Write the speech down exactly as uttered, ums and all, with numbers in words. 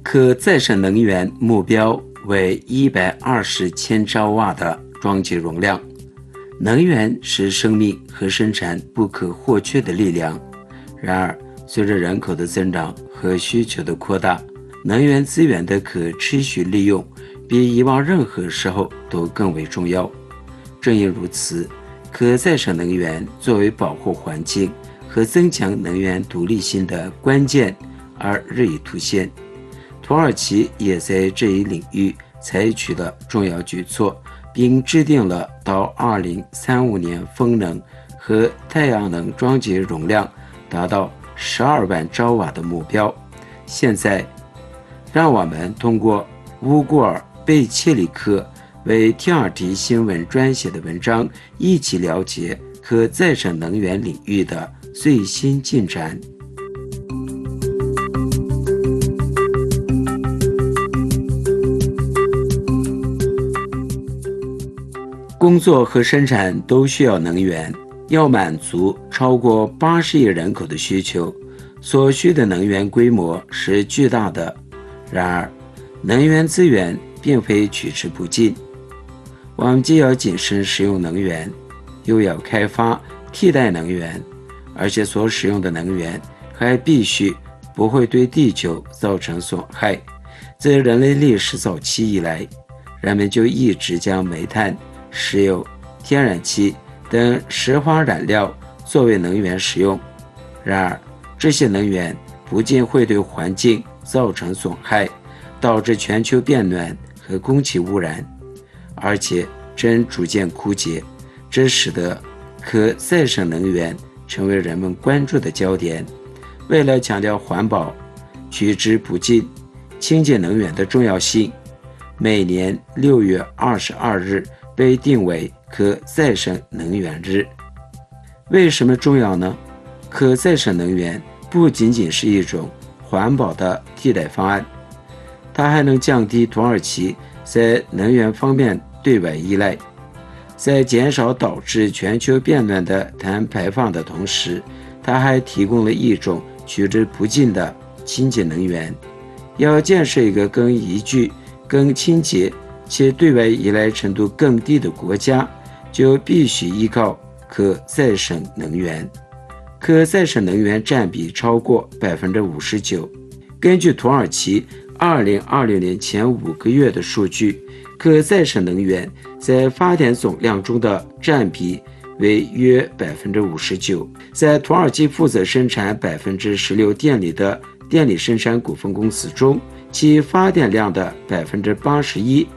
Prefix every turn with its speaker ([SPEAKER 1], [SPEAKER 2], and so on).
[SPEAKER 1] 可再生能源目标为一百二十千兆瓦的装机容量。能源是生命和生产不可或缺的力量。然而，随着人口的增长和需求的扩大，能源资源的可持续利用比以往任何时候都更为重要。正因如此，可再生能源作为保护环境和增强能源独立性的关键而日益凸显。土耳其也在这一领域采取了重要举措，并制定了到二零三五年风能和太阳能装机容量达到十二万兆瓦的目标。现在，让我们通过乌古尔·贝切里克为 T R T 新闻撰写的文章，一起了解可再生能源领域的最新进展。工作和生产都需要能源，要满足超过八十亿人口的需求，所需的能源规模是巨大的。然而，能源资源并非取之不尽，我们既要谨慎使用能源，又要开发替代能源，而且所使用的能源还必须不会对地球造成损害。自人类历史早期以来，人们就一直将煤炭、石油、天然气等石化燃料作为能源使用。然而，这些能源不仅会对环境造成损害，导致全球变暖和空气污染，而且正逐渐枯竭，这使得可再生能源成为人们关注的焦点。为了强调环保、取之不尽、清洁能源的重要性，每年六月二十二日被定为可再生能源日。为什么重要呢？可再生能源不仅仅是一种环保的替代方案，它还能降低土耳其在能源方面对外依赖，在减少导致全球变暖的碳排放的同时，它还提供了一种取之不尽的清洁能源。要建设一个更宜居、更清洁且对外依赖程度更低的国家，就必须依靠可再生能源。可再生能源占比超过 百分之五十九。 根据土耳其二零二零年前五个月的数据，可再生能源在发电总量中的占比为约 百分之五十九。 在土耳其负责生产 百分之十六 电力的电力生产股份公司中，其发电量的 百分之八十一